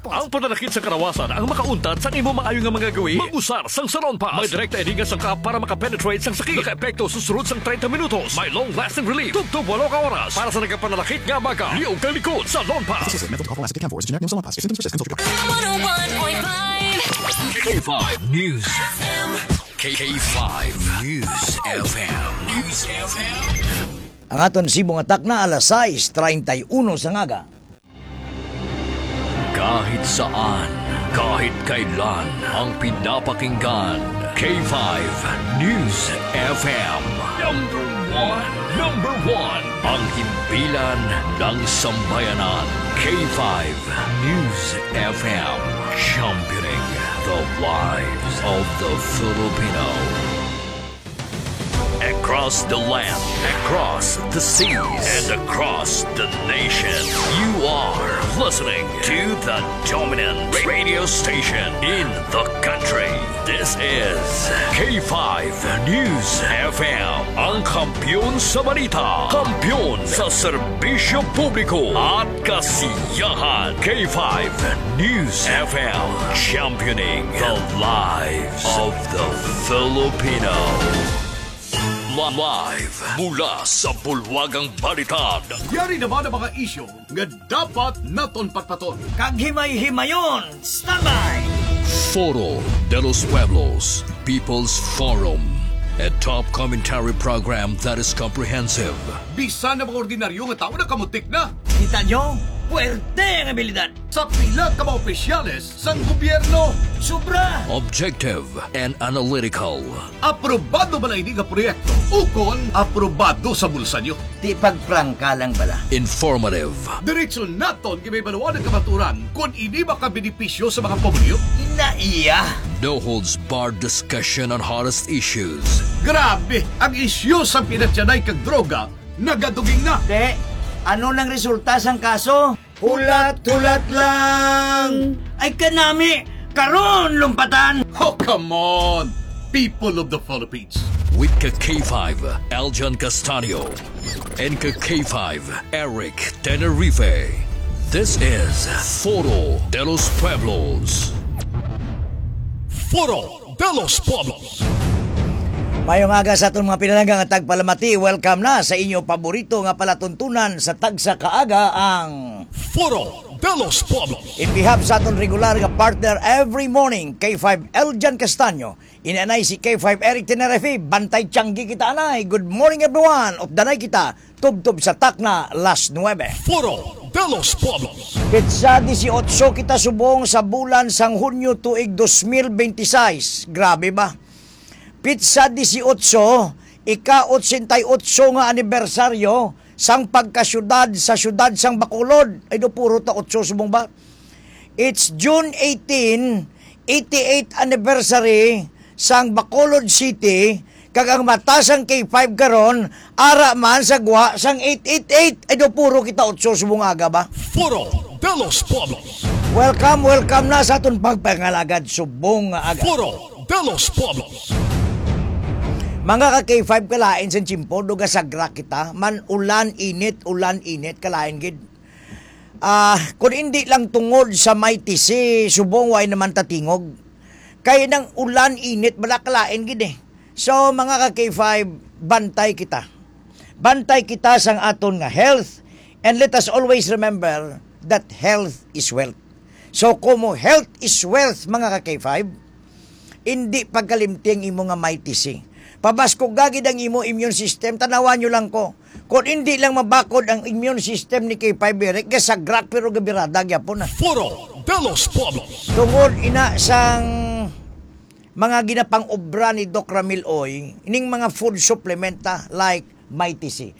Ang pananakit sa karawasan ang makauntad sa imo maayo nga mga gawi. Mag-usar sang Salon Pass. May direkta edinga sang kap para makapenetrate sang sakit. Naka-epekto susunod sang 30 minutos. May long-lasting relief. Tugtog 8 ka oras. Para sa nagkapananakit nga baga. Liog kang likod. Salon Pass. This is mental alcohol acetate camphor is a generic name Salon Pass. If symptoms persist, consult your doctor. 101.5 K5 News. K5 News FM. News FM. Ang aton sibong atak na alas 6:31 sa ngaga. Kahit saan, kahit kailan, ang pinapakinggan. K5 News FM. Number one. Ang himpilan ng sambayanan. K5 News FM. Championing the lives of the Filipino. Across the land, across the seas, and across the nation, you are listening to the dominant radio station in the country. This is K5 News FM, ang kampiyon sa balita, kampiyon sa serbisyo publiko at kasiyahan. K5 News FM, championing the lives of the Filipino. Live mula sa bulwagang balitan. Yari naman ang mga isyo nga dapat naton patpaton. Kaghimay-himayon, standby! Foro de los Pueblos, People's Forum, a top commentary program that is comprehensive. Bisa na mga ordinaryo nga tao na kamutik na. Kita nyo? Puwerte ang abilidad. Sa pila ka mga opisyales sang gobyerno. Sobra! Objective and analytical. Aprobado ba na hindi nga proyekto? Ukon, aprobado sa bulsa nyo. Di pagprangka lang bala. Informative. Diretso naton kay baluan ng kamaturan kung hindi makabenepisyo sa mga pamilyo. Inaiya! No holds barred discussion on hottest issues. Grabe! Ang isyu sa pinatyanay kag droga, nagaduging na. De, ano nang resulta sang kaso? Hulat-hulat lang! Ay kanami! Karon lumpatan! Oh, come on! People of the Philippines. With K5, Aljan Castanio. And K5, Eric Tenerife. This is Foro de los Pueblos. Foro de los Pueblos. Mayong aga sa atong mga pinalagang at tagpalamati, welcome na sa inyo paborito nga palatuntunan sa tagsa kaaga ang Foro de los Pueblos. in behalf sa atong regular nga partner every morning, K5 Eljan Castaño, inanay si K5 Eric Tenerife, bantay tiyanggi kita anay. Good morning everyone, of danay kita, tubtob sa takna las 9. Foro de los Pueblos. Pitsa 18 kita subong sa bulan sang Hunyo tuig 2026. Grabe ba? Pitsa 18, ika-88 nga anibersaryo sang pagkasyudad sa syudad sang Bacolod. Ay do puro ta 8 subong ba? It's June 18, 88th anniversary sang Bacolod City. Kag ang matasang K5 karon ara man sa gwa sang 888. Ay do puro kita 8 subong aga ba? Foro de los Pueblos. Welcome na sa aton pagpangalagad subong nga aga. Foro de los Pueblos. Mga ka-K5 kalain sa Chimpo, duga sagra kita, man ulan init, kalain gid. Kung hindi lang tungod sa may tisi, subong way naman tatingog. Kaya nang ulan init, bala kalain gid eh. So mga ka-K5, bantay kita. Bantay kita sang aton nga health, and let us always remember that health is wealth. So como health is wealth mga ka-K5, hindi pagkalimting imo nga may tisi. Pabasko gagid ang imo immune system, tanawan nyo lang ko. Kung hindi lang mabakod ang immune system ni K5 Eric, gasagrat pero gabirada gyapon na. Foro de los Pueblos. Tungod ina sang mga ginapang obra ni Doc Ramil Oy, ining mga food supplementa like Mighty C.